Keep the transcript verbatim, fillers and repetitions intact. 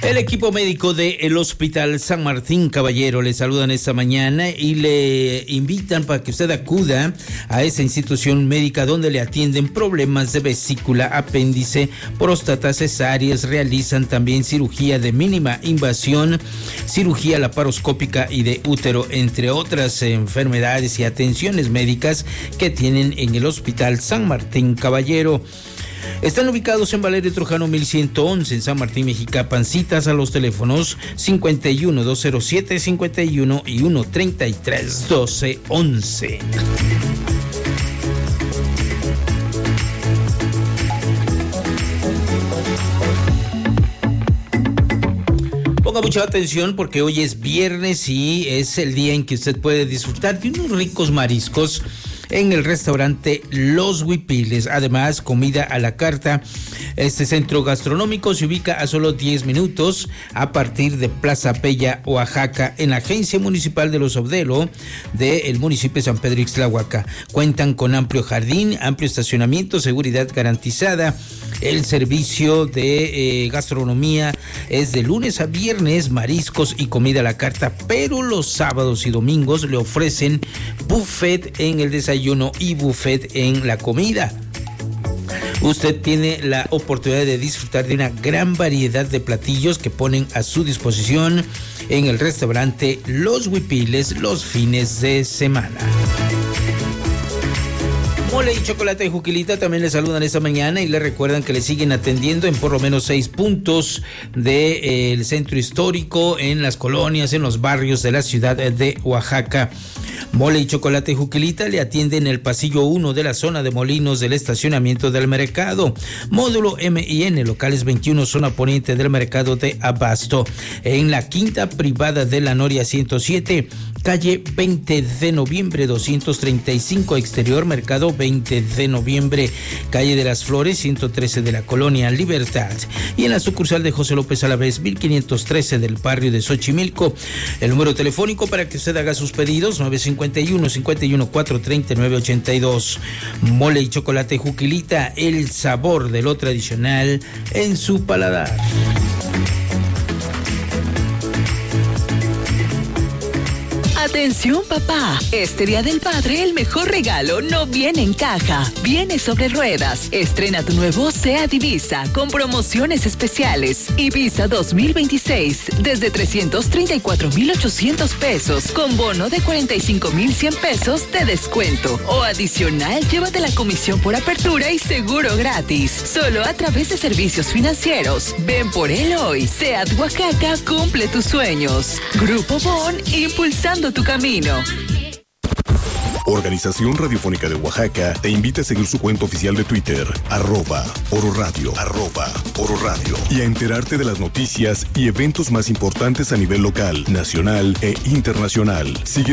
El equipo médico del Hospital San Martín Caballero le saludan esta mañana y le invitan para que usted acuda a esa institución médica donde le atienden problemas de vesícula, apéndice, próstata, cesáreas, realizan también cirugía de mínima invasión, cirugía laparoscópica y de útero, entre otras enfermedades y atenciones médicas que tienen en el Hospital San Martín Caballero. Están ubicados en Valerio Trujano mil ciento once, en San Martín, Mexicapan. Citas a los teléfonos cincuenta y uno, dos cero siete, cincuenta y uno y uno treinta y tres, doce, once. Ponga mucha atención porque hoy es viernes y es el día en que usted puede disfrutar de unos ricos mariscos en el restaurante Los Huipiles. Además, comida a la carta. Este centro gastronómico se ubica a solo diez minutos a partir de Plaza Pella, Oaxaca, en la Agencia Municipal de los Obdelo del municipio de San Pedro Ixtlahuaca. Cuentan con amplio jardín, amplio estacionamiento, seguridad garantizada. El servicio de eh, gastronomía es de lunes a viernes, mariscos y comida a la carta, pero los sábados y domingos le ofrecen buffet en el desayuno y buffet en la comida. Usted tiene la oportunidad de disfrutar de una gran variedad de platillos que ponen a su disposición en el restaurante Los Huipiles los fines de semana. Mole y Chocolate Juquilita también le saludan esta mañana y le recuerdan que le siguen atendiendo en por lo menos seis puntos del centro histórico, en las colonias, en los barrios de la ciudad de Oaxaca. Mole y Chocolate Juquilita le atiende en el pasillo uno de la zona de Molinos del estacionamiento del mercado. Módulo M y N, locales veintiuno, zona poniente del mercado de Abasto. En la quinta privada de la Noria ciento siete, calle veinte de noviembre doscientos treinta y cinco, exterior mercado veinte de noviembre, calle de las Flores ciento trece de la colonia Libertad. Y en la sucursal de José López Alavés mil quinientos trece del barrio de Xochimilco. El número telefónico para que usted haga sus pedidos: nueve cinco uno, cincuenta y uno, cuatro treinta y nueve ochenta y dos. Mole y Chocolate Juquilita, el sabor de lo tradicional en su paladar. Atención papá, este Día del Padre el mejor regalo no viene en caja, viene sobre ruedas. Estrena tu nuevo SEAT Ibiza con promociones especiales. Ibiza dos mil veintiséis desde trescientos treinta y cuatro mil ochocientos pesos con bono de cuarenta y cinco mil cien pesos de descuento. O adicional, llévate la comisión por apertura y seguro gratis. Solo a través de servicios financieros. Ven por él hoy. SEAT Oaxaca cumple tus sueños. Grupo Bon, impulsando tu camino. Organización Radiofónica de Oaxaca te invita a seguir su cuenta oficial de Twitter, arroba Oro Radio, arroba Oro Radio, y a enterarte de las noticias y eventos más importantes a nivel local, nacional e internacional. Síguenos